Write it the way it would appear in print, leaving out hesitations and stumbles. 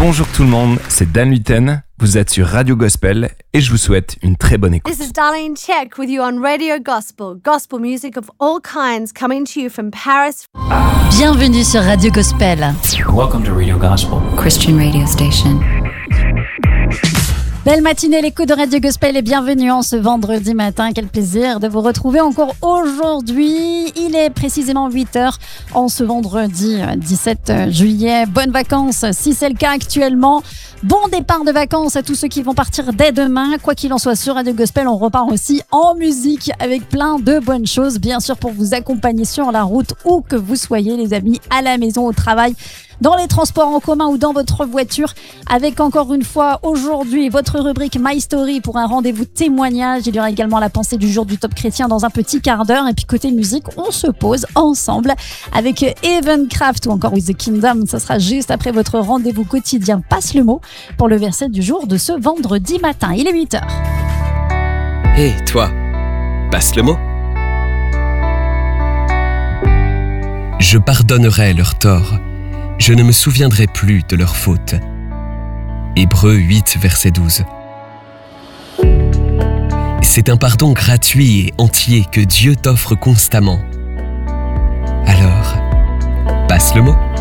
Bonjour tout le monde, c'est Dan Luten, vous êtes sur Radio Gospel et je vous souhaite une très bonne écoute. This is Darlene Check with you on Radio Gospel. Gospel music of all kinds coming to you from Paris. Bienvenue sur Radio Gospel. Welcome to Radio Gospel, Christian radio station. Belle matinée, l'écoute de Radio Gospel et bienvenue en ce vendredi matin. Quel plaisir de vous retrouver encore aujourd'hui. Il est précisément 8h en ce vendredi 17 juillet. Bonnes vacances si c'est le cas actuellement. Bon départ de vacances à tous ceux qui vont partir dès demain. Quoi qu'il en soit, sur Radio Gospel, on repart aussi en musique avec plein de bonnes choses. Bien sûr, pour vous accompagner sur la route, où que vous soyez, les amis, à la maison, au travail, dans les transports en commun ou dans votre voiture, avec encore une fois aujourd'hui votre rubrique My Story pour un rendez-vous témoignage. Il y aura également la pensée du jour du Top Chrétien dans un petit quart d'heure. Et puis côté musique, on se pose ensemble avec Evencraft ou encore With the Kingdom. Ça sera juste après votre rendez-vous quotidien Passe le mot pour le verset du jour de ce vendredi matin. Il est 8h. Hé, toi, passe le mot. Je pardonnerai leurs torts. Je ne me souviendrai plus de leurs fautes. Hébreux 8, verset 12. C'est un pardon gratuit et entier que Dieu t'offre constamment. Alors, passe le mot.